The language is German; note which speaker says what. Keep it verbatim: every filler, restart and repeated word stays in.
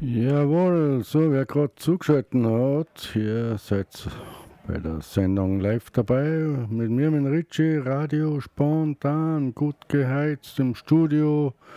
Speaker 1: Jawohl, so wer gerade zugeschaltet hat, hier seid bei der Sendung live dabei. Mit mir, mit Richie, Radio spontan, gut geheizt im Studio.